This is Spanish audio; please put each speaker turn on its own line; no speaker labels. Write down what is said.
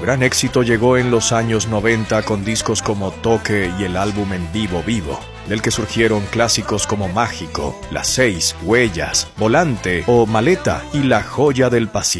gran éxito llegó en los años 90 con discos como Toque y el álbum en vivo Vivo, del que surgieron clásicos como Mágico, Las 6, Huellas, Volante o Maleta y La Joya del Pacífico.